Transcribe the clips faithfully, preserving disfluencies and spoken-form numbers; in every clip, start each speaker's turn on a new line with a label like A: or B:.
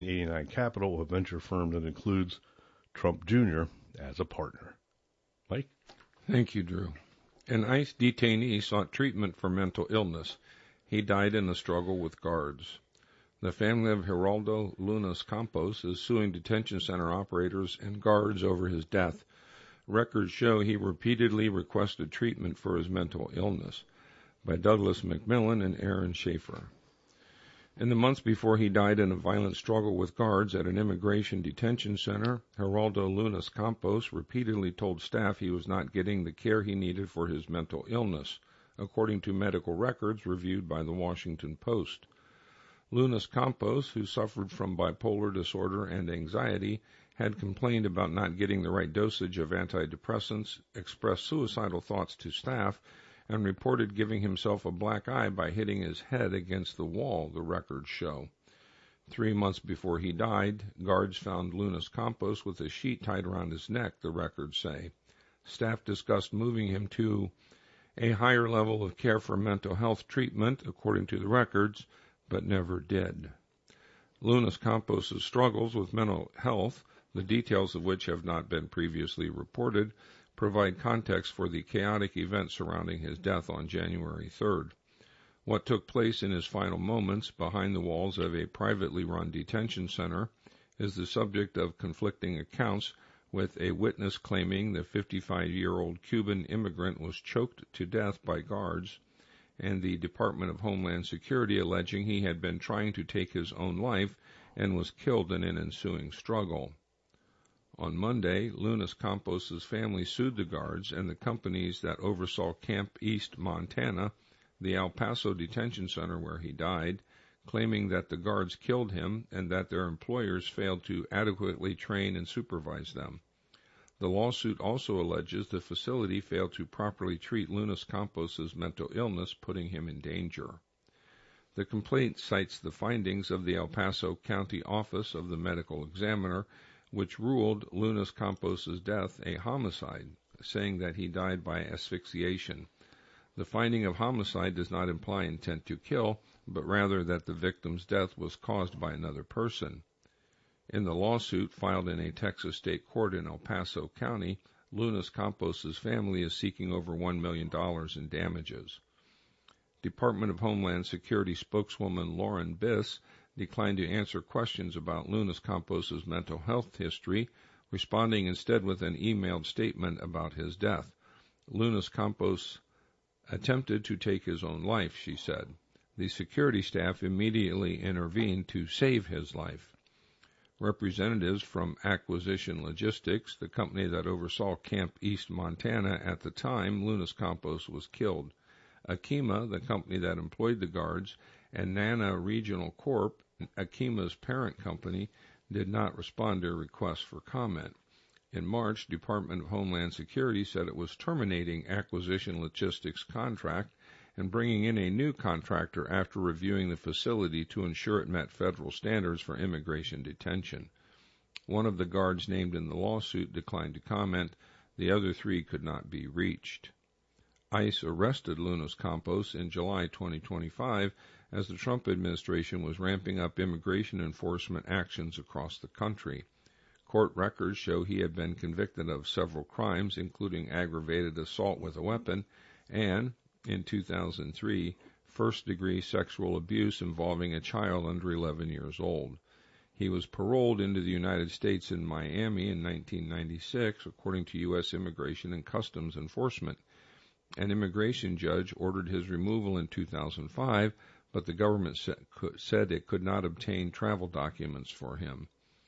A: eighty-nine Capital, a venture firm that includes Trump Junior as a partner. Mike?
B: Thank you, Drew. An ICE detainee sought treatment for mental illness. He died in a struggle with guards. The family of Geraldo Lunas Campos is suing detention center operators and guards over his death. Records show he repeatedly requested treatment for his mental illness. By Douglas McMillan and Aaron Schaefer. In the months before he died in a violent struggle with guards at an immigration detention center, Geraldo Lunas Campos repeatedly told staff he was not getting the care he needed for his mental illness, according to medical records reviewed by the Washington Post. Lunas Campos, who suffered from bipolar disorder and anxiety, had complained about not getting the right dosage of antidepressants, expressed suicidal thoughts to staff, and reported giving himself a black eye by hitting his head against the wall, the records show. Three months before he died, guards found Lunas Campos with a sheet tied around his neck, the records say. Staff discussed moving him to a higher level of care for mental health treatment, according to the records, but never did. Lunas Campos' struggles with mental health, the details of which have not been previously reported, provide context for the chaotic events surrounding his death on January third. What took place in his final moments behind the walls of a privately run detention center is the subject of conflicting accounts, with a witness claiming the fifty-five-year-old Cuban immigrant was choked to death by guards, and the Department of Homeland Security alleging he had been trying to take his own life and was killed in an ensuing struggle. On Monday, Lunas Campos' family sued the guards and the companies that oversaw Camp East Montana, the El Paso detention center where he died, claiming that the guards killed him and that their employers failed to adequately train and supervise them. The lawsuit also alleges the facility failed to properly treat Lunas Campos' mental illness, putting him in danger. The complaint cites the findings of the El Paso County Office of the Medical Examiner, which ruled Lunas Campos' death a homicide, saying that he died by asphyxiation. The finding of homicide does not imply intent to kill, but rather that the victim's death was caused by another person. In the lawsuit filed in a Texas state court in El Paso County, Lunas Campos' family is seeking over one million dollars in damages. Department of Homeland Security spokeswoman Lauren Biss declined to answer questions about Lunas Campos' mental health history, responding instead with an emailed statement about his death. Lunas Campos attempted to take his own life, she said. The security staff immediately intervened to save his life. Representatives from Acquisition Logistics, the company that oversaw Camp East Montana at the time Lunas Campos was killed, Akima, the company that employed the guards, and Nana Regional Corp, Akima's parent company, did not respond to requests for comment. In March, Department of Homeland Security said it was terminating Acquisition Logistics' contract and bringing in a new contractor after reviewing the facility to ensure it met federal standards for immigration detention. One of the guards named in the lawsuit declined to comment. The other three could not be reached. ICE arrested Lunas Campos in July twenty twenty-five as the Trump administration was ramping up immigration enforcement actions across the country. Court records show he had been convicted of several crimes, including aggravated assault with a weapon and, in two thousand three, first-degree sexual abuse involving a child under eleven years old. He was paroled into the United States in Miami in nineteen ninety-six, according to U S Immigration and Customs Enforcement. An immigration judge ordered his removal in two thousand five, but the government said it could not obtain travel documents for him.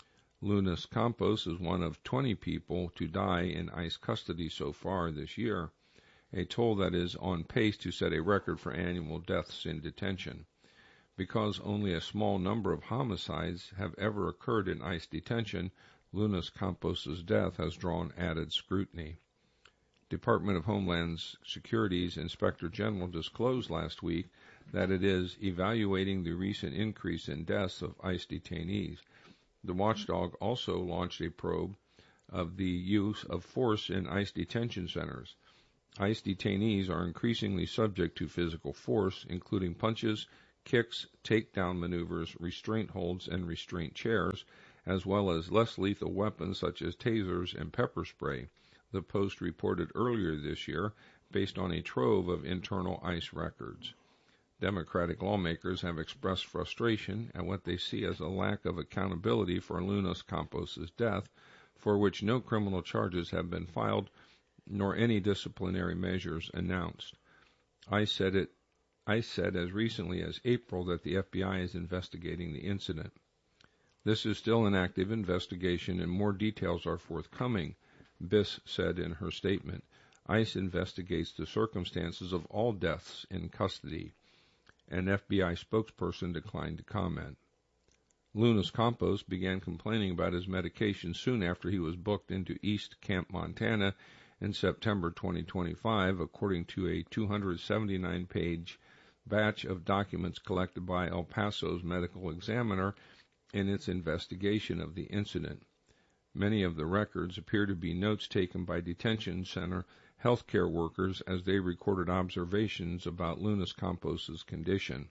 B: Lunas Campos is one of twenty people to die in ICE custody so far this year, a toll that is on pace to set a record for annual deaths in detention. Because only a small number of homicides have ever occurred in ICE detention, Lunas Campos' death has drawn added scrutiny. Department of Homeland Security's Inspector General disclosed last week that it is evaluating the recent increase in deaths of ICE detainees. The watchdog also launched a probe of the use of force in ICE detention centers. ICE detainees are increasingly subject to physical force, including punches, kicks, takedown maneuvers, restraint holds, and restraint chairs, as well as less lethal weapons such as tasers and pepper spray, the Post reported earlier this year, based on a trove of internal ICE records. Democratic lawmakers have expressed frustration at what they see as a lack of accountability for Lunas Campos' death, for which no criminal charges have been filed, nor any disciplinary measures announced. I said it. I said as recently as April that the F B I is investigating the incident. This is still an active investigation and more details are forthcoming, Biss said in her statement. ICE investigates the circumstances of all deaths in custody. An F B I spokesperson declined to comment. Lunas Campos began complaining about his medication soon after he was booked into East Camp, Montana in September twenty twenty-five, according to a two hundred seventy-nine page batch of documents collected by El Paso's medical examiner in its investigation of the incident. Many of the records appear to be notes taken by detention center healthcare workers as they recorded observations about Lunas Campos' condition.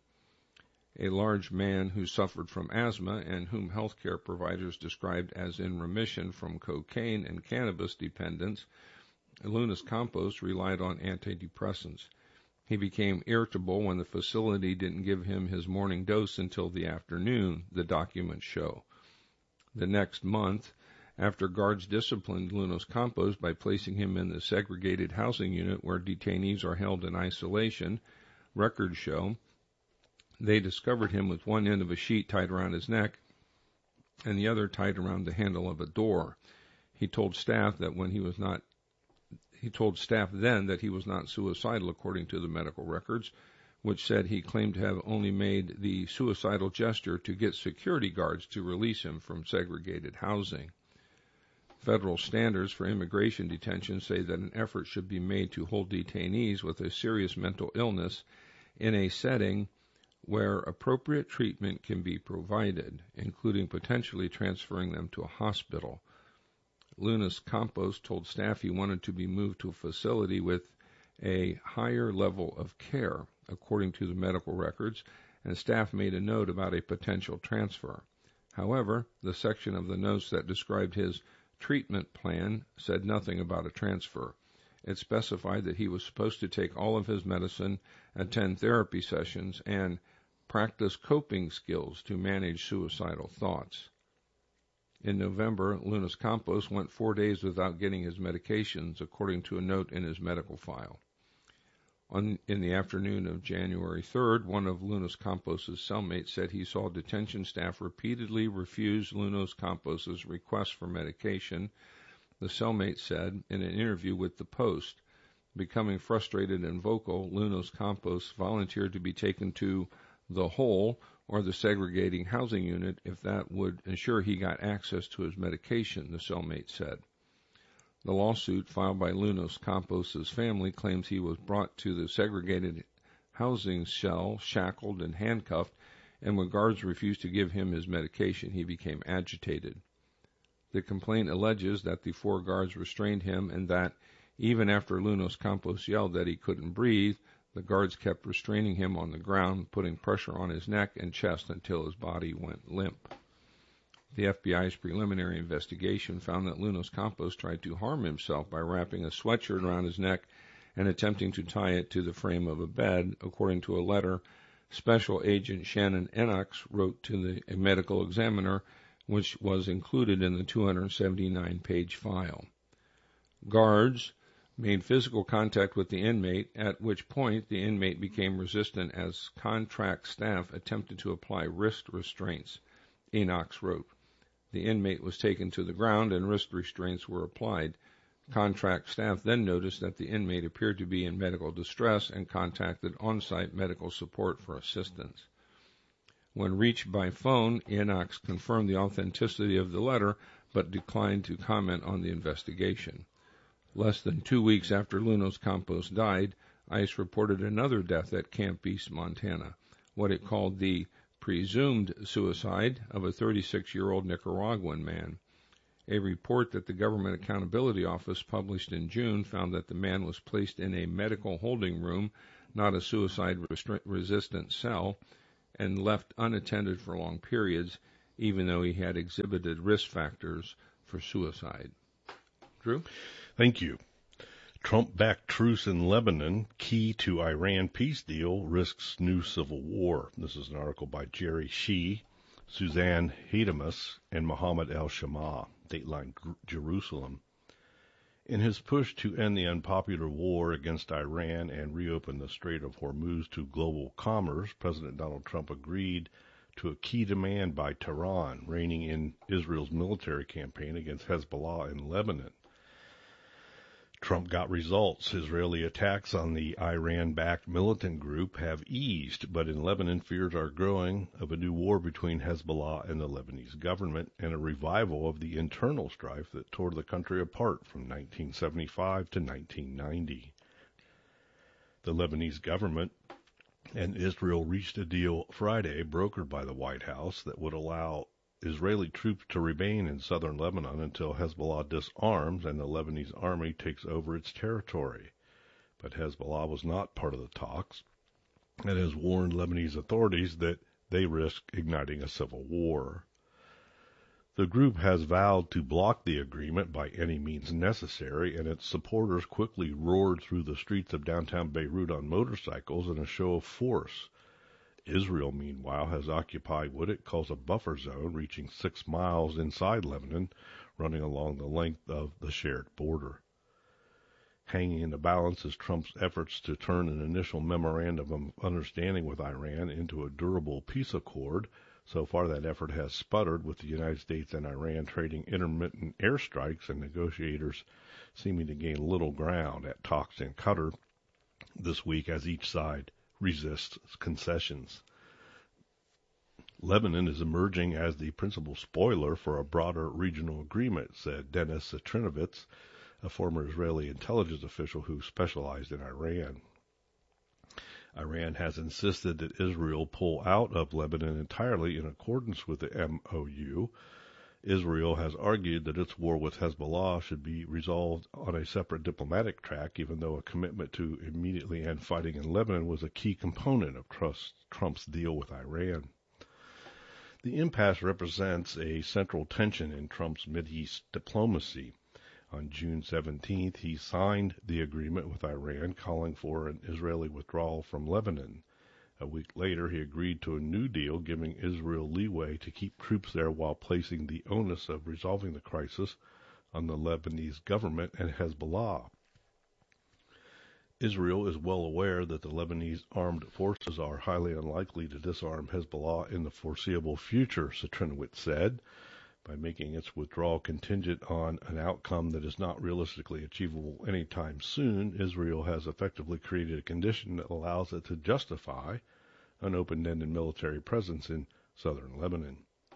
B: A large man who suffered from asthma and whom healthcare providers described as in remission from cocaine and cannabis dependence, Lunas Campos relied on antidepressants. He became irritable when the facility didn't give him his morning dose until the afternoon, the documents show. The next month, after guards disciplined Lunas Campos by placing him in the segregated housing unit where detainees are held in isolation, records show, they discovered him with one end of a sheet tied around his neck and the other tied around the handle of a door. He told staff that when he was not He told staff then that he was not suicidal, according to the medical records, which said he claimed to have only made the suicidal gesture to get security guards to release him from segregated housing. Federal standards for immigration detention say that an effort should be made to hold detainees with a serious mental illness in a setting where appropriate treatment can be provided, including potentially transferring them to a hospital. Lunas Campos told staff he wanted to be moved to a facility with a higher level of care, according to the medical records, and staff made a note about a potential transfer. However, the section of the notes that described his treatment plan said nothing about a transfer. It specified that he was supposed to take all of his medicine, attend therapy sessions, and practice coping skills to manage suicidal thoughts. In November, Lunas Campos went four days without getting his medications, according to a note in his medical file. On, in the afternoon of January third, one of Lunas Campos' cellmates said he saw detention staff repeatedly refuse Lunas Campos' request for medication. The cellmate said in an interview with the Post, becoming frustrated and vocal, Lunas Campos volunteered to be taken to the Hole, or the segregating housing unit, if that would ensure he got access to his medication, the cellmate said. The lawsuit filed by Lunas Campos' family claims he was brought to the segregated housing cell, shackled and handcuffed, and when guards refused to give him his medication, he became agitated. The complaint alleges that the four guards restrained him and that, even after Lunas Campos yelled that he couldn't breathe, the guards kept restraining him on the ground, putting pressure on his neck and chest until his body went limp. The F B I's preliminary investigation found that Lunas Campos tried to harm himself by wrapping a sweatshirt around his neck and attempting to tie it to the frame of a bed, according to a letter Special Agent Shannon Enox wrote to the a medical examiner, which was included in the two hundred seventy-nine page file. Guards made physical contact with the inmate, at which point the inmate became resistant as contract staff attempted to apply wrist restraints, Enox wrote. The inmate was taken to the ground and wrist restraints were applied. Contract staff then noticed that the inmate appeared to be in medical distress and contacted on-site medical support for assistance. When reached by phone, Enox confirmed the authenticity of the letter, but declined to comment on the investigation. Less than two weeks after Lunas Campos died, ICE reported another death at Camp East, Montana, what it called the presumed suicide of a thirty-six-year-old Nicaraguan man. A report that the Government Accountability Office published in June found that the man was placed in a medical holding room, not a suicide-resistant cell. and left unattended for long periods, even though he had exhibited risk factors for suicide. Drew?
A: Thank you. Trump-backed truce in Lebanon, key to Iran peace deal, risks new civil war. This is an article by Jerry Shee, Suzanne Hadamus, and Mohammed El-Shama, Dateline Jerusalem. In his push to end the unpopular war against Iran and reopen the Strait of Hormuz to global commerce, President Donald Trump agreed to a key demand by Tehran, reining in Israel's military campaign against Hezbollah in Lebanon. Trump got results. Israeli attacks on the Iran-backed militant group have eased, but in Lebanon fears are growing of a new war between Hezbollah and the Lebanese government and a revival of the internal strife that tore the country apart from nineteen seventy-five to nineteen ninety. The Lebanese government and Israel reached a deal Friday, brokered by the White House, that would allow Israeli troops to remain in southern Lebanon until Hezbollah disarms and the Lebanese army takes over its territory. But Hezbollah was not part of the talks and has warned Lebanese authorities that they risk igniting a civil war. The group has vowed to block the agreement by any means necessary, and its supporters quickly roared through the streets of downtown Beirut on motorcycles in a show of force. Israel, meanwhile, has occupied what it calls a buffer zone reaching six miles inside Lebanon, running along the length of the shared border. Hanging in the balance is Trump's efforts to turn an initial memorandum of understanding with Iran into a durable peace accord. So far, that effort has sputtered, with the United States and Iran trading intermittent airstrikes and negotiators seeming to gain little ground at talks in Qatar this week as each side resists concessions. Lebanon is emerging as the principal spoiler for a broader regional agreement, said Denis Trinovitz, a former Israeli intelligence official who specialized in Iran. Iran has insisted that Israel pull out of Lebanon entirely in accordance with the M O U. Israel has argued that its war with Hezbollah should be resolved on a separate diplomatic track, even though a commitment to immediately end fighting in Lebanon was a key component of Trump's deal with Iran. The impasse represents a central tension in Trump's Mideast diplomacy. On June seventeenth, he signed the agreement with Iran, calling for an Israeli withdrawal from Lebanon. A week later, he agreed to a new deal giving Israel leeway to keep troops there while placing the onus of resolving the crisis on the Lebanese government and Hezbollah. Israel is well aware that the Lebanese armed forces are highly unlikely to disarm Hezbollah in the foreseeable future, Citrinowitz said. By making its withdrawal contingent on an outcome that is not realistically achievable anytime soon, Israel has effectively created a condition that allows it to justify an open-ended military presence in southern Lebanon.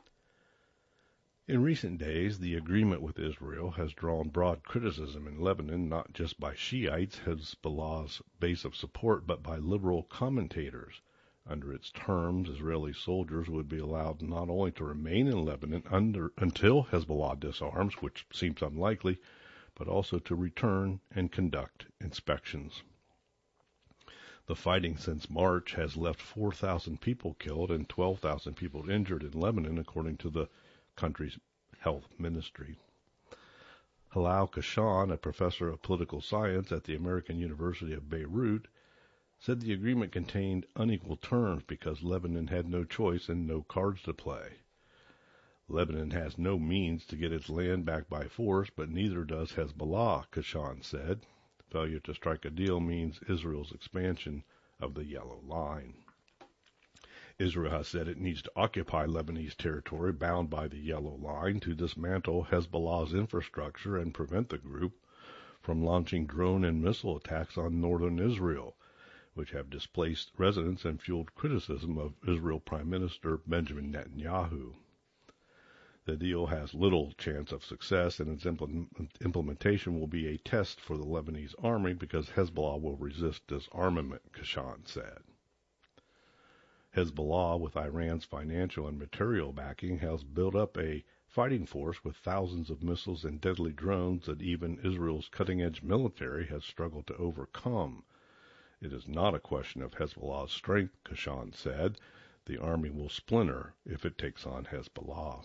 A: In recent days, the agreement with Israel has drawn broad criticism in Lebanon, not just by Shiites, Hezbollah's base of support, but by liberal commentators. Under its terms, Israeli soldiers would be allowed not only to remain in Lebanon under, until Hezbollah disarms, which seems unlikely, but also to return and conduct inspections. The fighting since March has left four thousand people killed and twelve thousand people injured in Lebanon, according to the country's health ministry. Halal Kashan, a professor of political science at the American University of Beirut, said the agreement contained unequal terms because Lebanon had no choice and no cards to play. Lebanon has no means to get its land back by force, but neither does Hezbollah, Kashan said. Failure to strike a deal means Israel's expansion of the Yellow Line. Israel has said it needs to occupy Lebanese territory bound by the Yellow Line to dismantle Hezbollah's infrastructure and prevent the group from launching drone and missile attacks on northern Israel, which have displaced residents and fueled criticism of Israel Prime Minister Benjamin Netanyahu. The deal has little chance of success, and its implement, implementation will be a test for the Lebanese army because Hezbollah will resist disarmament, Kashan said. Hezbollah, with Iran's financial and material backing, has built up a fighting force with thousands of missiles and deadly drones that even Israel's cutting-edge military has struggled to overcome. It is not a question of Hezbollah's strength, Kashan said. the army will splinter if it takes on Hezbollah.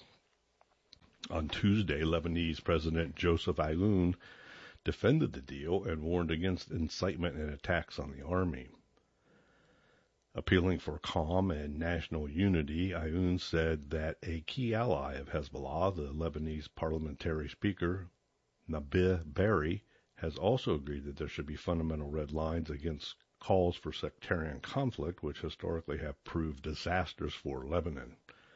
A: On Tuesday, Lebanese President Joseph Aoun defended the deal and warned against incitement and attacks on the army. Appealing for calm and national unity, Aoun said that a key ally of Hezbollah, the Lebanese parliamentary speaker, Nabih Berri, has also agreed that there should be fundamental red lines against calls for sectarian conflict, which historically have proved disastrous for Lebanon.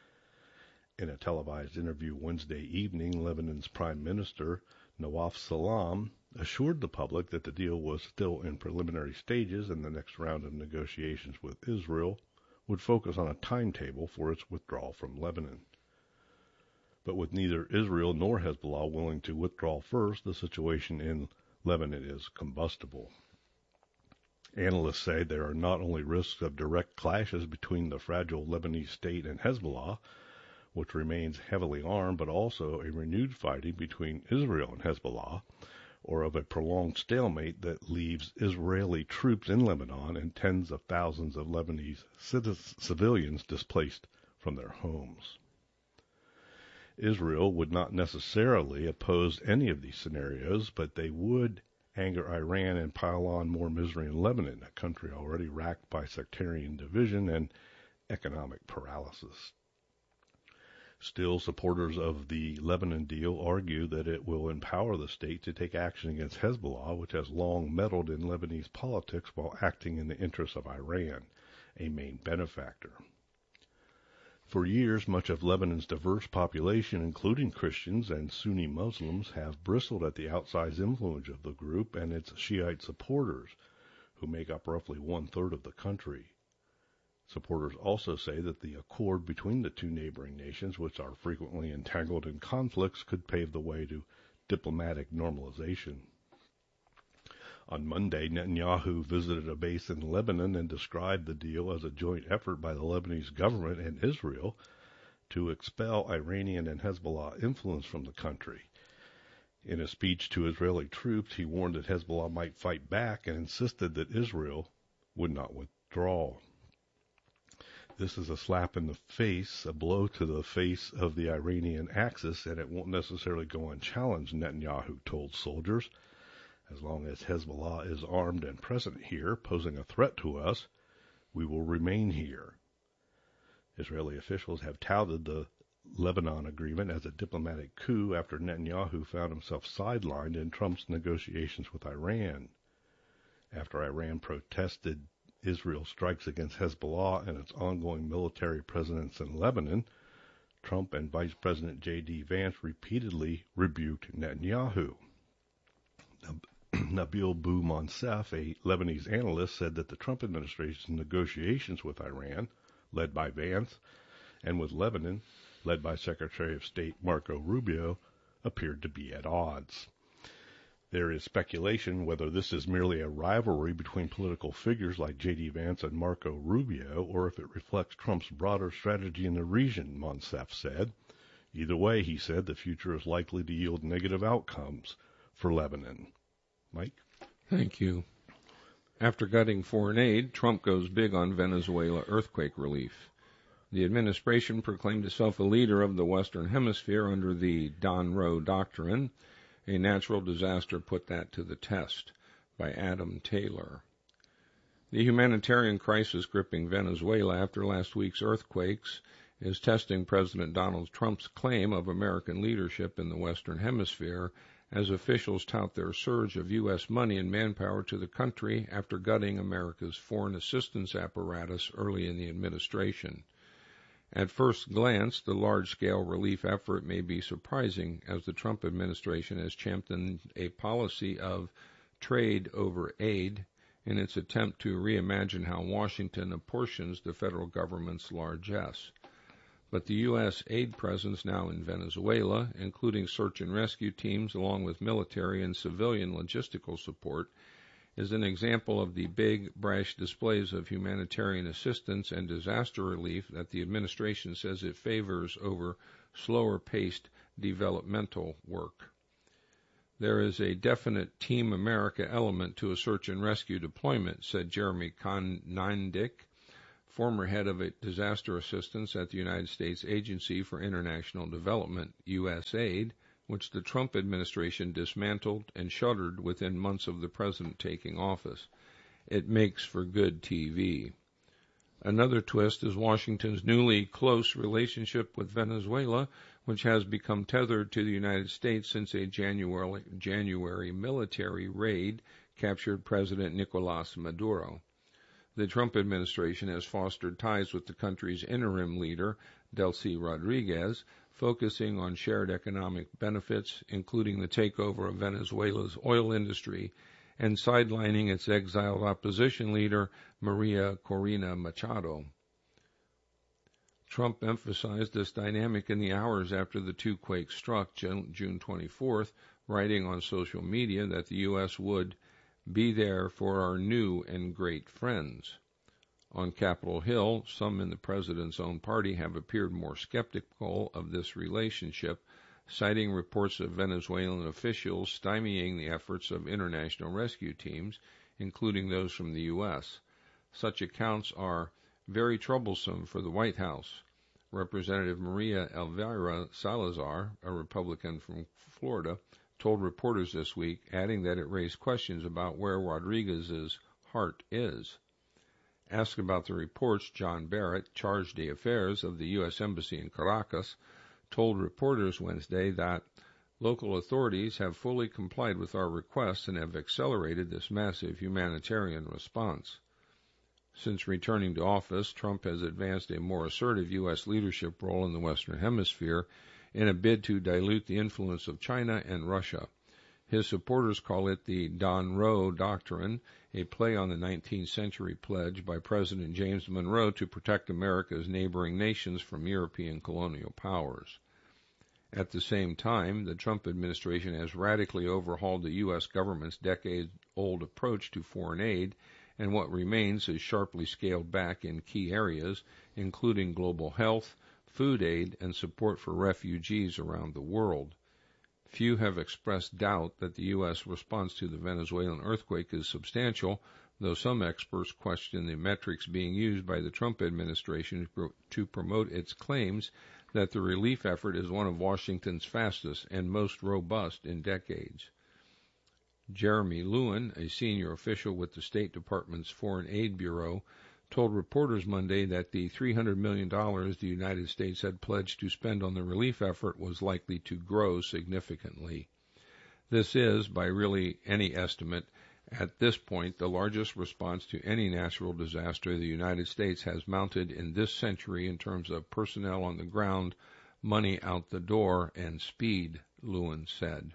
A: In a televised interview Wednesday evening, Lebanon's Prime Minister, Nawaf Salam, assured the public that the deal was still in preliminary stages and the next round of negotiations with Israel would focus on a timetable for its withdrawal from Lebanon. But with neither Israel nor Hezbollah willing to withdraw first, the situation in Lebanon is combustible. Analysts say there are not only risks of direct clashes between the fragile Lebanese state and Hezbollah, which remains heavily armed, but also a renewed fighting between Israel and Hezbollah, or of a prolonged stalemate that leaves Israeli troops in Lebanon and tens of thousands of Lebanese civilians displaced from their homes. Israel would not necessarily oppose any of these scenarios, but they would anger Iran and pile on more misery in Lebanon, a country already racked by sectarian division and economic paralysis. Still, supporters of the Lebanon deal argue that it will empower the state to take action against Hezbollah, which has long meddled in Lebanese politics while acting in the interests of Iran, a main benefactor. For years, much of Lebanon's diverse population, including Christians and Sunni Muslims, have bristled at the outsized influence of the group and its Shiite supporters, who make up roughly one-third of the country. Supporters also say that the accord between the two neighboring nations, which are frequently entangled in conflicts, could pave the way to diplomatic normalization. On Monday, Netanyahu visited a base in Lebanon and described the deal as a joint effort by the Lebanese government and Israel to expel Iranian and Hezbollah influence from the country. In a speech to Israeli troops, he warned that Hezbollah might fight back and insisted that Israel would not withdraw. This is a slap in the face, a blow to the face of the Iranian axis, and it won't necessarily go unchallenged, Netanyahu told soldiers. As long as Hezbollah is armed and present here, posing a threat to us, we will remain here. Israeli officials have touted the Lebanon agreement as a diplomatic coup after Netanyahu found himself sidelined in Trump's negotiations with Iran. After Iran protested Israel's strikes against Hezbollah and its ongoing military presence in Lebanon, Trump and Vice President J D Vance repeatedly rebuked Netanyahu. Nabil Bou Monsef, a Lebanese analyst, said that the Trump administration's negotiations with Iran, led by Vance, and with Lebanon, led by Secretary of State Marco Rubio, appeared to be at odds. There is speculation whether this is merely a rivalry between political figures like J D Vance and Marco Rubio, or if it reflects Trump's broader strategy in the region, Monsef said. Either way, he said, the future is likely to yield negative outcomes for Lebanon. Mike?
B: Thank you. After gutting foreign aid, Trump goes big on Venezuela earthquake relief. The administration proclaimed itself a leader of the Western Hemisphere under the Don Roe Doctrine. A natural disaster put that to the test, by Adam Taylor. The humanitarian crisis gripping Venezuela after last week's earthquakes is testing President Donald Trump's claim of American leadership in the Western Hemisphere as officials tout their surge of U S money and manpower to the country after gutting America's foreign assistance apparatus early in the administration. At first glance, the large-scale relief effort may be surprising, as the Trump administration has championed a policy of trade over aid in its attempt to reimagine how Washington apportions the federal government's largesse. But the U S aid presence now in Venezuela, including search and rescue teams along with military and civilian logistical support, is an example of the big, brash displays of humanitarian assistance and disaster relief that the administration says it favors over slower-paced developmental work. There is a definite Team America element to a search and rescue deployment, said Jeremy Konyndyk, former head of disaster assistance at the United States Agency for International Development, U S A I D, which the Trump administration dismantled and shuttered within months of the president taking office. It makes for good T V. Another twist is Washington's newly close relationship with Venezuela, which has become tethered to the United States since a January, January military raid captured President Nicolás Maduro. The Trump administration has fostered ties with the country's interim leader, Delcy Rodriguez, focusing on shared economic benefits, including the takeover of Venezuela's oil industry, and sidelining its exiled opposition leader, Maria Corina Machado. Trump emphasized this dynamic in the hours after the two quakes struck June twenty-fourth, writing on social media that the U S would be there for our new and great friends. On Capitol Hill, some in the president's own party have appeared more skeptical of this relationship, citing reports of Venezuelan officials stymieing the efforts of international rescue teams, including those from the U S. Such accounts are very troublesome for the White House. Representative Maria Elvira Salazar, a Republican from Florida, told reporters this week, adding that it raised questions about where Rodriguez's heart is. Asked about the reports, John Barrett, charge d'affaires of the U S Embassy in Caracas, told reporters Wednesday that local authorities have fully complied with our requests and have accelerated this massive humanitarian response. Since returning to office, Trump has advanced a more assertive U S leadership role in the Western Hemisphere in a bid to dilute the influence of China and Russia. His supporters call it the Don Roe Doctrine, a play on the nineteenth century pledge by President James Monroe to protect America's neighboring nations from European colonial powers. At the same time, the Trump administration has radically overhauled the U S government's decade-old approach to foreign aid, and what remains is sharply scaled back in key areas, including global health, food aid, and support for refugees around the world. Few have expressed doubt that the U S response to the Venezuelan earthquake is substantial, though some experts question the metrics being used by the Trump administration to promote its claims that the relief effort is one of Washington's fastest and most robust in decades. Jeremy Lewin, a senior official with the State Department's Foreign Aid Bureau, told reporters Monday that the three hundred million dollars the United States had pledged to spend on the relief effort was likely to grow significantly. This is, by really any estimate, at this point, the largest response to any natural disaster the United States has mounted in this century in terms of personnel on the ground, money out the door, and speed, Lewin said.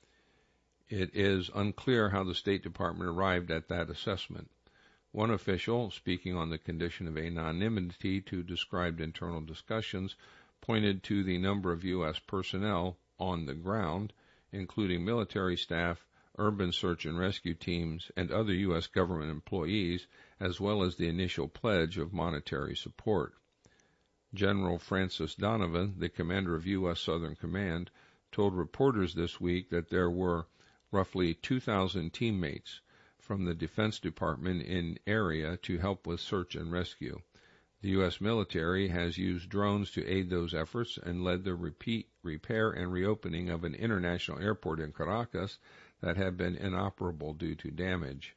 B: It is unclear how the State Department arrived at that assessment. One official, speaking on the condition of anonymity to described internal discussions, pointed to the number of U S personnel on the ground, including military staff, urban search and rescue teams, and other U S government employees, as well as the initial pledge of monetary support. General Francis Donovan, the commander of U S Southern Command, told reporters this week that there were roughly two thousand teammates from the Defense Department in area to help with search and rescue. The U S military has used drones to aid those efforts and led the repeat, repair and reopening of an international airport in Caracas that had been inoperable due to damage.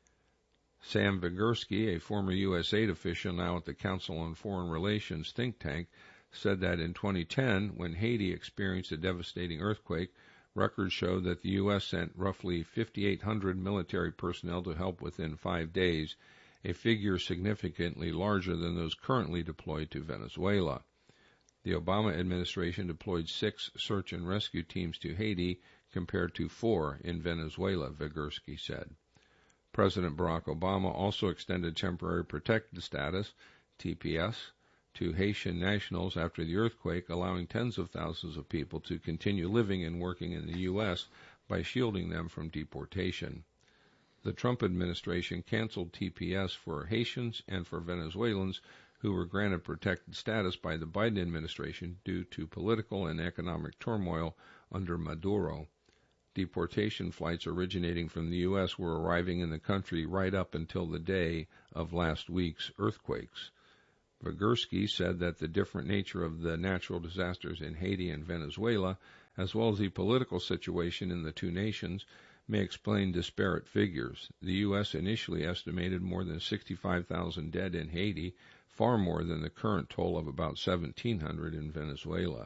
B: Sam Vigurski, a former U S A I D official now at the Council on Foreign Relations think tank, said that in twenty ten, when Haiti experienced a devastating earthquake, records show that the U S sent roughly fifty-eight hundred military personnel to help within five days, a figure significantly larger than those currently deployed to Venezuela. The Obama administration deployed six search and rescue teams to Haiti compared to four in Venezuela, Vigurski said. President Barack Obama also extended temporary protected status, T P S, to Haitian nationals after the earthquake, allowing tens of thousands of people to continue living and working in the U S by shielding them from deportation. The Trump administration canceled T P S for Haitians and for Venezuelans who were granted protected status by the Biden administration due to political and economic turmoil under Maduro. Deportation flights originating from the U S were arriving in the country right up until the day of last week's earthquakes. Vygotsky said that the different nature of the natural disasters in Haiti and Venezuela, as well as the political situation in the two nations, may explain disparate figures. The U S initially estimated more than sixty-five thousand dead in Haiti, far more than the current toll of about seventeen hundred in Venezuela.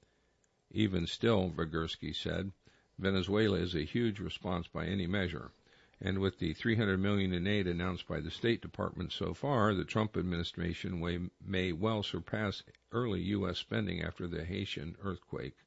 B: Even still, Vygotsky said, Venezuela is a huge response by any measure. And with the three hundred million dollars in aid announced by the State Department so far, the Trump administration may, may well surpass early U S spending after the Haitian earthquake.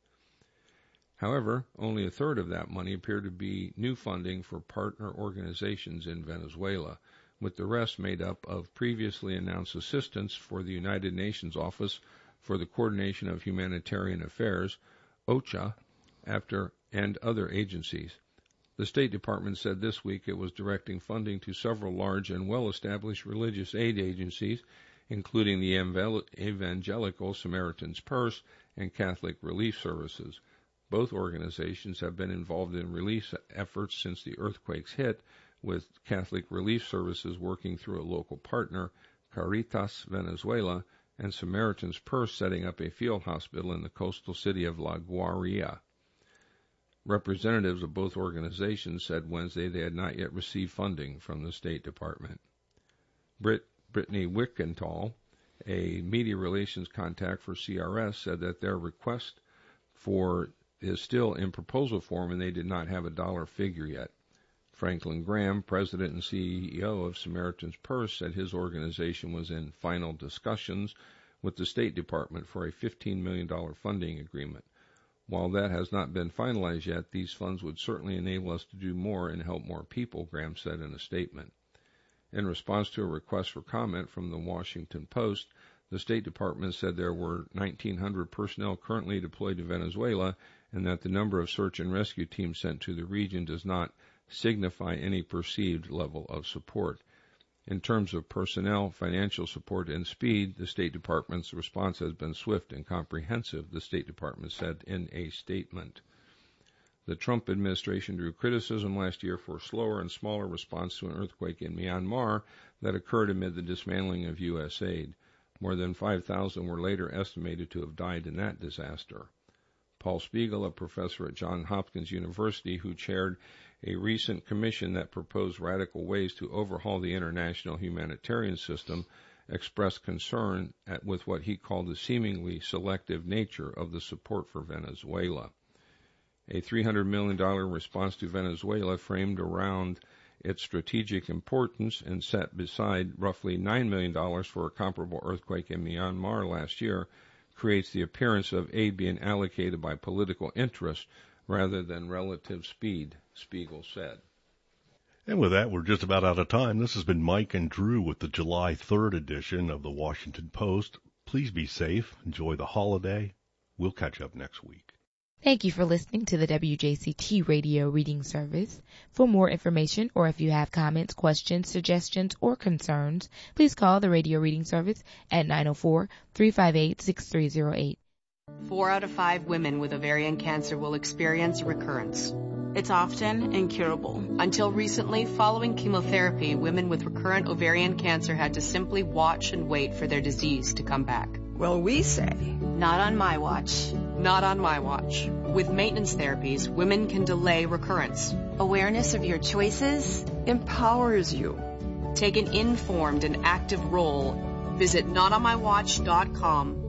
B: However, only a third of that money appeared to be new funding for partner organizations in Venezuela, with the rest made up of previously announced assistance for the United Nations Office for the Coordination of Humanitarian Affairs, OCHA, after and other agencies. The State Department said this week it was directing funding to several large and well-established religious aid agencies, including the Evangelical Samaritan's Purse and Catholic Relief Services. Both organizations have been involved in relief efforts since the earthquakes hit, with Catholic Relief Services working through a local partner, Caritas Venezuela, and Samaritan's Purse setting up a field hospital in the coastal city of La Guaira. Representatives of both organizations said Wednesday they had not yet received funding from the State Department. Brit, Brittany Wickenthal, a media relations contact for C R S, said that their request for is still in proposal form and they did not have a dollar figure yet. Franklin Graham, president and C E O of Samaritan's Purse, said his organization was in final discussions with the State Department for a fifteen million dollars funding agreement. While that has not been finalized yet, these funds would certainly enable us to do more and help more people, Graham said in a statement. In response to a request for comment from the Washington Post, the State Department said there were nineteen hundred personnel currently deployed to Venezuela and that the number of search and rescue teams sent to the region does not signify any perceived level of support. In terms of personnel, financial support, and speed, the State Department's response has been swift and comprehensive, the State Department said in a statement. The Trump administration drew criticism last year for a slower and smaller response to an earthquake in Myanmar that occurred amid the dismantling of U S aid. More than five thousand were later estimated to have died in that disaster. Paul Spiegel, a professor at Johns Hopkins University who chaired a recent commission that proposed radical ways to overhaul the international humanitarian system, expressed concern at, with what he called the seemingly selective nature of the support for Venezuela. A three hundred million dollars response to Venezuela framed around its strategic importance and set beside roughly nine million dollars for a comparable earthquake in Myanmar last year creates the appearance of aid being allocated by political interest rather than relative speed, Spiegel said.
A: And with that, we're just about out of time. This has been Mike and Drew with the July third edition of the Washington Post. Please be safe. Enjoy the holiday. We'll catch up next week.
C: Thank you for listening to the W J C T Radio Reading Service. For more information or if you have comments, questions, suggestions, or concerns, please call the Radio Reading Service at nine oh four, three five eight, six three oh eight.
D: Four out of five women with ovarian cancer will experience recurrence.
E: It's often incurable.
D: Until recently, following chemotherapy, women with recurrent ovarian cancer had to simply watch and wait for their disease to come back.
E: Well, we say,
D: not on my watch. Not on my watch. With maintenance therapies, women can delay recurrence.
E: Awareness of your choices empowers you.
D: Take an informed and active role. Visit not on my watch dot com